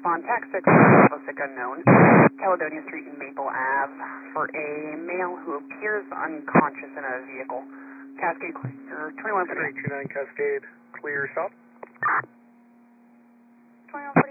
respond tax 6 unknown, Caledonia Street and Maple Ave for a male who appears unconscious in a vehicle. Cascade clear, 21. 329 Cascade, clear shot. 21.